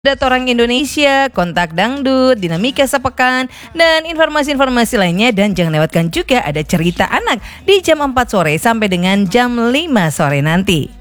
Data Orang Indonesia, Kontak Dangdut, Dinamika Sepekan, dan informasi-informasi lainnya. Dan jangan lewatkan juga ada cerita anak di jam 4 sore sampai dengan jam 5 sore nanti.